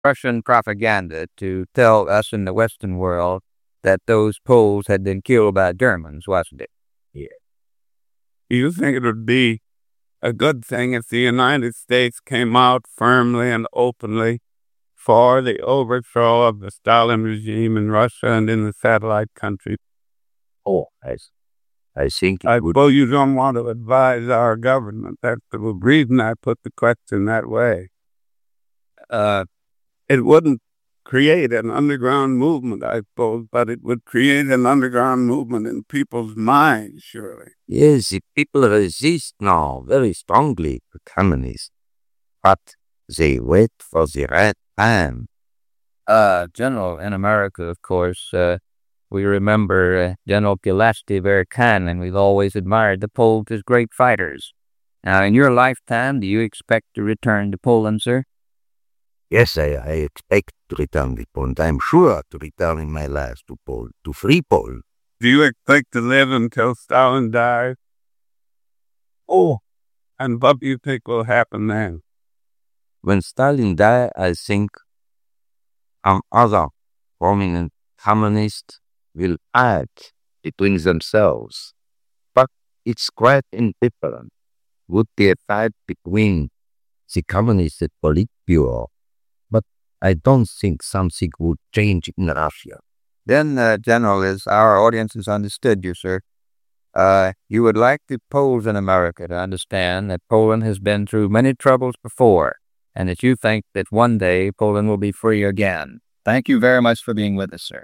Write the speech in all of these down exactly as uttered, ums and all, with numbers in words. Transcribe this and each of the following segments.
Russian propaganda to tell us in the Western world that those Poles had been killed by Germans, wasn't it? Yeah. You think it would be a good thing if the United States came out firmly and openly for the overthrow of the Stalin regime in Russia and in the satellite countries? Oh, I, I think it I would. suppose you don't want to advise our government. That's the reason I put the question that way. Uh, it wouldn't create an underground movement, I suppose, but it would create an underground movement in people's minds, surely. Yes, the people resist now very strongly to communists, but they wait for the right time. uh, General, in America, of course, uh, we remember uh, General Pulaski very kind, and we've always admired the Poles as great fighters. Now, in your lifetime, do you expect to return to Poland, sir? Yes, I, I expect to return to Poland. I'm sure to return in my life to Poland, to free Poland. Do you expect to live until Stalin dies? Oh, and what do you think will happen then? When Stalin died, I think some other prominent communists will act between themselves. But it's quite indifferent. Would be a fight between the communists and Politburo, but I don't think something would change in Russia. Then, uh, General, as our audience has understood you, sir, uh, you would like the Poles in America to understand that Poland has been through many troubles before, and that you think that one day Poland will be free again. Thank you very much for being with us, sir.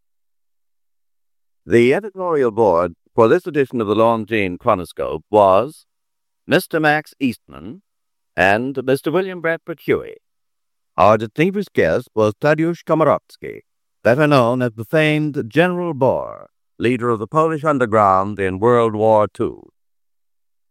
The editorial board for this edition of the Longines Chronoscope was Mister Max Eastman and Mister William Bradford Huey. Our distinguished guest was Tadeusz Komorowski, better known as the famed General Bohr, leader of the Polish underground in World War Two.